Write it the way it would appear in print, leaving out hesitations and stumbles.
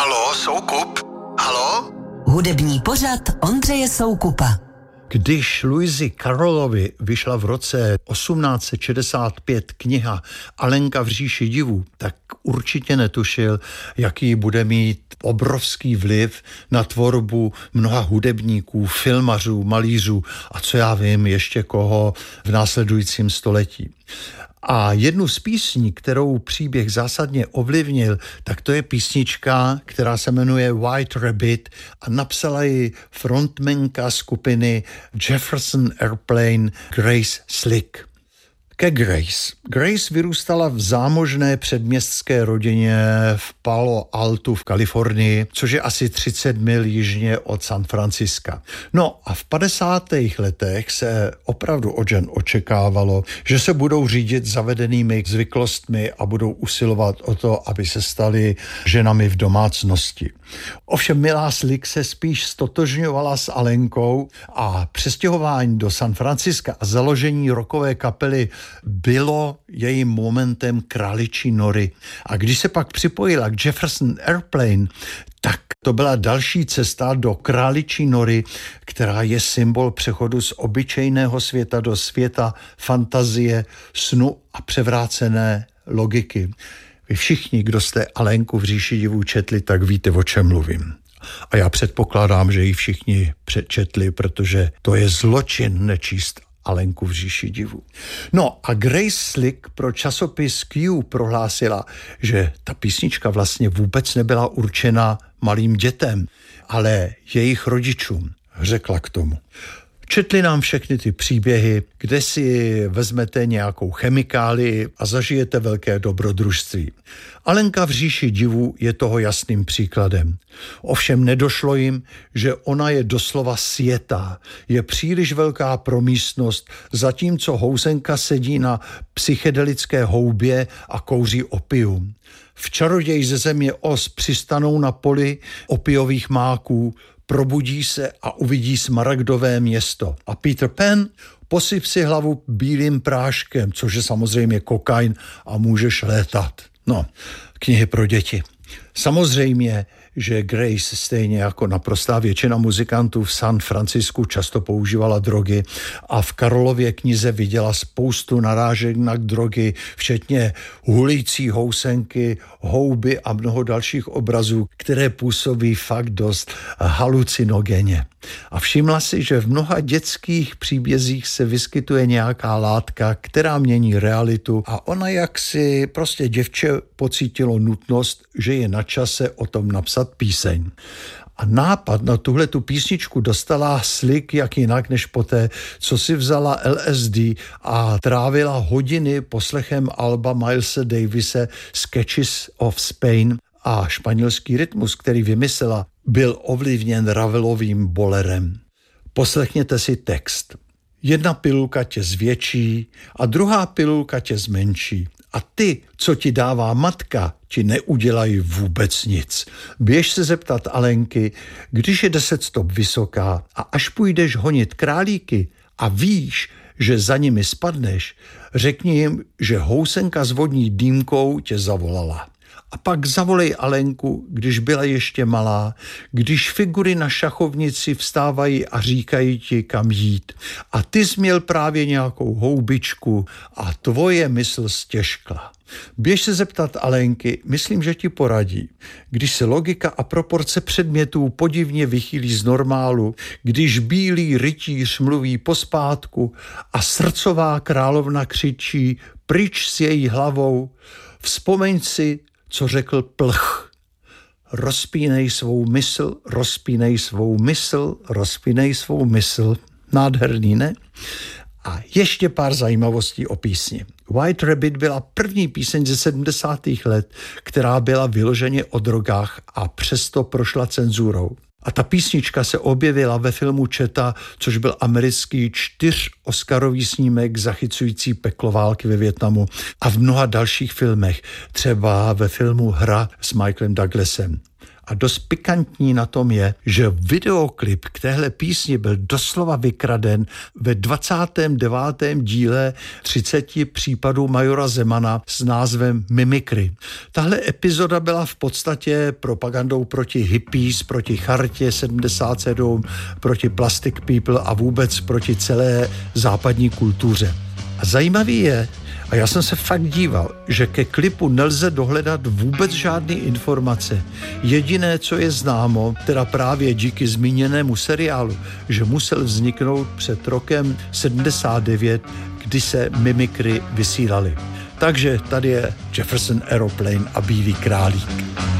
Halo, Soukup? Halo? Hudební pořad Ondřeje Soukupa. Když Louisi Carrollovi vyšla v roce 1865 kniha Alenka v říši divů, tak určitě netušil, jaký bude mít obrovský vliv na tvorbu mnoha hudebníků, filmařů, malířů a co já vím, ještě koho v následujícím století. A jednu z písní, kterou příběh zásadně ovlivnil, tak to je písnička, která se jmenuje White Rabbit a napsala ji frontmanka skupiny Jefferson Airplane Grace Slick. Ke Grace. Grace vyrůstala v zámožné předměstské rodině v Palo Alto v Kalifornii, což je asi 30 mil jižně od San Franciska. No a v 50. letech se opravdu od žen očekávalo, že se budou řídit zavedenými zvyklostmi a budou usilovat o to, aby se staly ženami v domácnosti. Ovšem milá Slick se spíš stotožňovala s Alenkou a přestěhování do San Franciska a založení rockové kapely bylo jejím momentem králičí nory. A když se pak připojila k Jefferson Airplane, tak to byla další cesta do králičí nory, která je symbol přechodu z obyčejného světa do světa fantazie, snu a převrácené logiky. Vy všichni, kdo jste Alenku v říši divů četli, tak víte, o čem mluvím. A já předpokládám, že ji všichni přečetli, protože to je zločin nečíst Alenku v říši divů. No a Grace Slick pro časopis Q prohlásila, že ta písnička vlastně vůbec nebyla určena malým dětem, ale jejich rodičům. Řekla k tomu: četli nám všechny ty příběhy, kde si vezmete nějakou chemikálii a zažijete velké dobrodružství. Alenka v říši divů je toho jasným příkladem. Ovšem nedošlo jim, že ona je doslova sjetá. Je příliš velká pro místnost, zatímco housenka sedí na psychedelické houbě a kouří opium. V Čaroděj ze země Oz přistanou na poli opiových máků, probudí se a uvidí smaragdové město. A Peter Pan: posyp si hlavu bílým práškem, což je samozřejmě kokain a můžeš létat. No, knihy pro děti. Samozřejmě, že Grace, stejně jako naprostá většina muzikantů v San Francisku, často používala drogy a v Carrollově knize viděla spoustu narážek na drogy, včetně hulící housenky, houby a mnoho dalších obrazů, které působí fakt dost halucinogenně. A všimla si, že v mnoha dětských příbězích se vyskytuje nějaká látka, která mění realitu a ona jaksi prostě děvče pocítilo nutnost, že je na čase o tom napsat píseň. A nápad na tuhletu písničku dostala Slick jak jinak než poté, co si vzala LSD a trávila hodiny poslechem alba Milese Davise Sketches of Spain a španělský rytmus, který vymyslela, byl ovlivněn Ravelovým bolerem. Poslechněte si text. Jedna pilulka tě zvětší a druhá pilulka tě zmenší. A ty, co ti dává matka, ti neudělají vůbec nic. Běž se zeptat Alenky, když je 10 stop vysoká a až půjdeš honit králíky a víš, že za nimi spadneš, řekni jim, že housenka s vodní dýmkou tě zavolala. A pak zavolej Alenku, když byla ještě malá, když figury na šachovnici vstávají a říkají ti, kam jít. A ty jsi měl právě nějakou houbičku a tvoje mysl stěžkla. Běž se zeptat Alenky, myslím, že ti poradí. Když se logika a proporce předmětů podivně vychýlí z normálu, když bílý rytíř mluví pospátku a srdcová královna křičí pryč s její hlavou, vzpomeň si, co řekl Plch. Rozpínej svou mysl, rozpínej svou mysl, rozpínej svou mysl. Nádherný, ne? A ještě pár zajímavostí o písni. White Rabbit byla první píseň ze 70. let, která byla vyloženě o drogách a přesto prošla cenzurou. A ta písnička se objevila ve filmu Četa, což byl americký 4oscarový snímek zachycující peklo války ve Vietnamu a v mnoha dalších filmech, třeba ve filmu Hra s Michaelem Douglasem. A dost pikantní na tom je, že videoklip k téhle písni byl doslova vykraden ve 29. díle 30 případů majora Zemana s názvem Mimikry. Tahle epizoda byla v podstatě propagandou proti hippies, proti Chartě 77, proti Plastic People a vůbec proti celé západní kultuře. A zajímavý je, a já jsem se fakt díval, že ke klipu nelze dohledat vůbec žádné informace. Jediné, co je známo, teda právě díky zmíněnému seriálu, že musel vzniknout před rokem 79, kdy se Mimikry vysílaly. Takže tady je Jefferson Aeroplane a Bílý králík.